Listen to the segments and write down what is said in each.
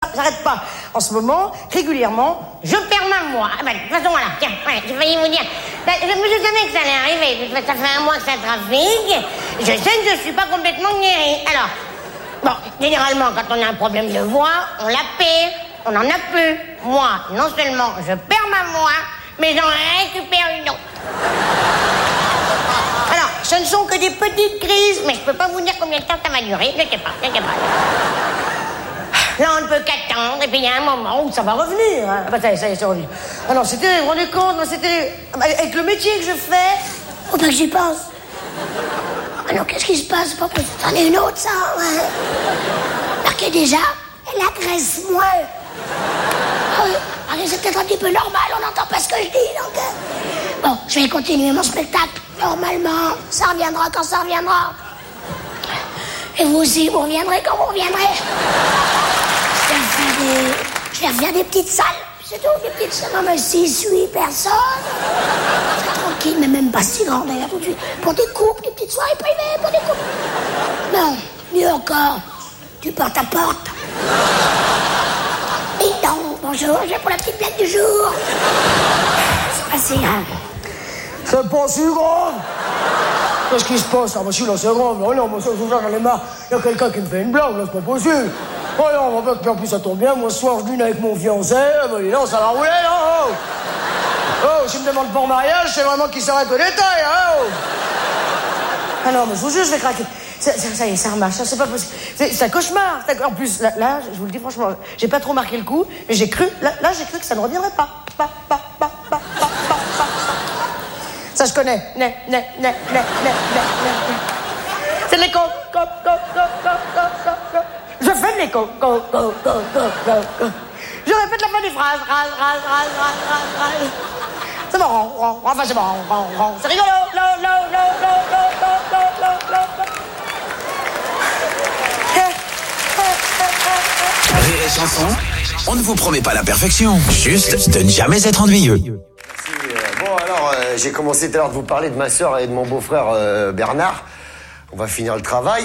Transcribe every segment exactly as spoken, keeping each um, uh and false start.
s'arrête pas. En ce moment, régulièrement, je perds ma voix. Ah ben, de toute façon, voilà, tiens, voilà, j'ai failli vous dire. Je me savais que ça allait arriver. Ça fait un mois que ça trafique. Je sais que je suis pas complètement guérie. Alors, bon, généralement, quand on a un problème de voix, on la perd. On en a plus. Moi, non seulement je perds ma voix, mais j'en récupère une autre. Alors, ce ne sont que des petites crises, mais je peux pas vous dire combien de temps ça va durer. Je sais pas, je sais pas. Là, on ne peut qu'attendre, et puis il y a un moment où ça va revenir. Hein. Ah bah ça y est, ça y est, c'est revenu. Ah non, c'était, vous vous rendez compte, moi, c'était... Avec le métier que je fais... Faut pas que j'y pense. Ah non, qu'est-ce qui se passe? Pas possible. C'en est une autre, ça. Ouais. Marquez déjà, elle agresse moins. Ah oui, allez, c'est peut-être un petit peu normal, on n'entend pas ce que je dis, donc... Euh... Bon, je vais continuer mon spectacle. Normalement, ça reviendra quand ça reviendra. Et vous aussi, vous reviendrez quand vous reviendrez. Je vais refaire des... Je vais refaire des petites salles. C'est tout, des petites salles. Non, mais six, huit personnes. C'est tranquille, mais même pas si grand, d'ailleurs, tout de suite. Pour des couples, des petites soirées privées, pour des couples. Non, mieux encore, tu portes à porte. Dis donc, bonjour, je viens pour la petite blague du jour. C'est pas si grave. C'est pas si grave. Qu'est-ce qui se passe? Ah, bah si, là, c'est grave. Oh non, moi, ça, j'en ai marre. Il y a quelqu'un qui me fait une blague, là, c'est pas possible. Oh non, bah, puis en plus, ça tombe bien. Moi, ce soir, je dîne avec mon fiancé. Bah, dis donc, ça va rouler, là. Oh, oh s'il me demande pas en mariage, c'est vraiment qu'il s'arrête au détail, hein. Oh. Ah non, mais je vous jure, je vais craquer. Ça, ça, ça y est, ça remarche, ça, c'est pas possible. C'est, c'est un cauchemar. C'est, en plus, là, là, je vous le dis franchement, j'ai pas trop marqué le coup, mais j'ai cru, là, là j'ai cru que ça ne reviendrait pas. Pas, pas, pas, pas, pas, pas, pas, pas. Ça, je connais. Ne, ne, ne, ne, ne, ne, ne. C'est les co, co, co, co, co, co, co, co. Je fais les co, co, co, co, co, co, co. Je répète la fin des phrases. Ras, ras, ras, ras, ras, ras. C'est bon, enfin c'est bon, c'est rigolo. Lo, lo, lo, lo, lo, lo, lo, lo, lo. Rire et chanson, on ne vous promet pas la perfection, juste de ne jamais être ennuyeux. Bon alors, euh, j'ai commencé tout à l'heure de vous parler de ma sœur et de mon beau-frère euh, Bernard. On va finir le travail.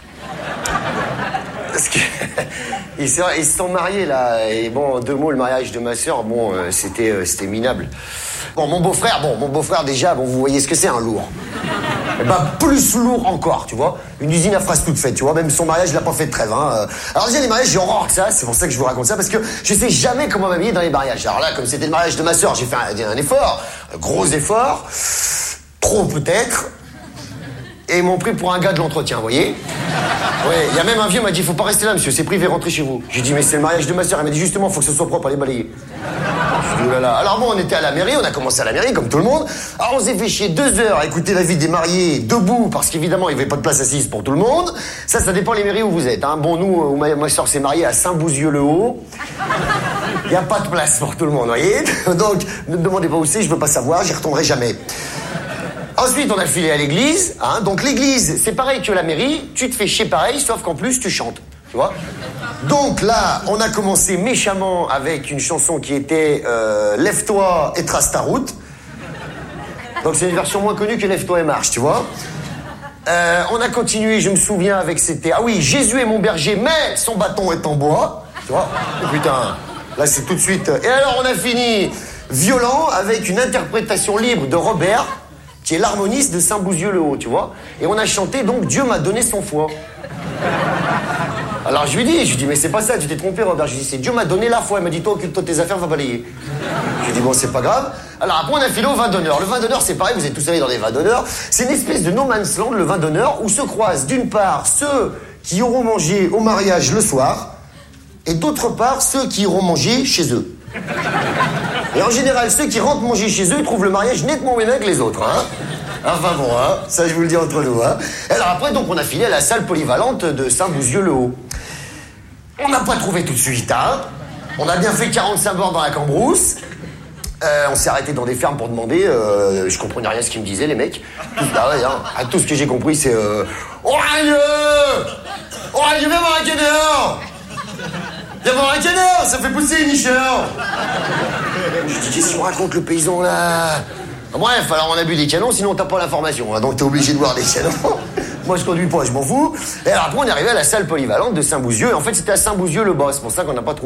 Parce que ils, se, ils se sont mariés là. Et bon, deux mots, le mariage de ma sœur, bon, euh, c'était, euh, c'était minable. Bon, mon beau-frère, bon, mon beau-frère déjà, bon, vous voyez ce que c'est un lourd. Eh ben, plus lourd encore, tu vois. Une usine à phrases toute faite, tu vois. Même son mariage, il l'a pas fait de trêve, hein. Alors déjà, les mariages, j'ai horreur que ça. C'est pour ça que je vous raconte ça, parce que je sais jamais comment m'habiller dans les mariages. Alors là, comme c'était le mariage de ma sœur, j'ai fait un, un effort. Un gros effort. Trop peut-être. Et ils m'ont pris pour un gars de l'entretien, vous voyez. Ouais, il y a même un vieux m'a dit, faut pas rester là, monsieur, c'est privé, rentrez chez vous. J'ai dit, mais c'est le mariage de ma sœur. Il m'a dit, justement, faut que ce soit propre, allez balayer. J'ai dit, oh là là. Alors bon, on était à la mairie, on a commencé à la mairie, comme tout le monde. Alors on s'est fait chier deux heures à écouter la vie des mariés debout, parce qu'évidemment, il n'y avait pas de place assise pour tout le monde. Ça, ça dépend les mairies où vous êtes, hein. Bon, nous, où ma, ma sœur s'est mariée à Saint-Bouzieux-le-Haut. Il n'y a pas de place pour tout le monde, vous voyez. Donc, ne me demandez pas où c'est, je veux pas savoir, j'y retournerai jamais. Ensuite, on a filé à l'église, hein. Donc l'église, c'est pareil que la mairie, tu te fais chier pareil, sauf qu'en plus, tu chantes, tu vois. Donc là, on a commencé méchamment avec une chanson qui était euh, Lève-toi et trace ta route. Donc c'est une version moins connue que Lève-toi et marche, tu vois. Euh, on a continué, je me souviens, avec c'était... Ah oui, Jésus est mon berger, mais son bâton est en bois, tu vois. Oh, putain, là c'est tout de suite... Et alors on a fini violent avec une interprétation libre de Robert, qui est l'harmoniste de Saint-Bouzieux-le-Haut, tu vois. Et on a chanté, donc, Dieu m'a donné son foie. Alors, je lui dis, je lui dis, mais c'est pas ça, tu t'es trompé, Robert. Je lui dis, c'est Dieu m'a donné la foi. Il m'a dit, toi, occupe-toi de tes affaires, va balayer. Je lui dis, bon, c'est pas grave. Alors, après, on a filé au vin d'honneur. Le vin d'honneur, c'est pareil, vous êtes tous allés dans les vins d'honneur. C'est une espèce de no man's land, le vin d'honneur, où se croisent, d'une part, ceux qui auront mangé au mariage le soir, et d'autre part, ceux qui iront manger chez eux. Et en général, ceux qui rentrent manger chez eux, ils trouvent le mariage nettement moins bien que les autres, hein. Enfin bon, hein, ça je vous le dis entre nous, hein. Alors après, donc, on a filé à la salle polyvalente de Saint-Bouzieux-le-Haut. On n'a pas trouvé tout de suite, hein. On a bien fait quarante-cinq bords dans la Cambrousse. Euh, on s'est arrêté dans des fermes pour demander. Euh, je comprenais rien à ce qu'ils me disaient, les mecs. Tout, ah ouais, hein, ah, tout ce que j'ai compris, c'est... Euh, Orageux Orageux, viens voir un canard. Viens voir un canard, ça fait pousser les nicheurs. Je dis, qu'est-ce qu'on raconte, le paysan, là? Bref, alors on a bu des canons, sinon t'as pas l'information, hein, donc t'es obligé de boire des canons. Moi je conduis pas, je m'en fous. Et alors après on est arrivé à la salle polyvalente de Saint-Bouzieux, et en fait c'était à Saint-Bouzieux-le-Bas, c'est pour ça qu'on n'a pas trouvé.